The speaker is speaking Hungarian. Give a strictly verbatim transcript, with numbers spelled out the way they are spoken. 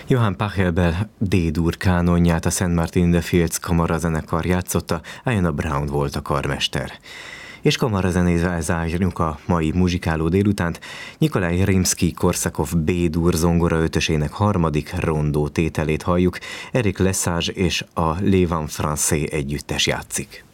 Johann Pachelbel D-dur kánonját a Saint Martin in the Fields kamarazenekar játszotta, Iona Brown volt a karmester. És kamarazenével zárjuk a mai muzsikáló délutánt. Nikolaj Rimszkij-Korsakov B-dur zongora ötösének harmadik rondó tételét halljuk. Eric Lesage és a Les Vents Français együttes játszik.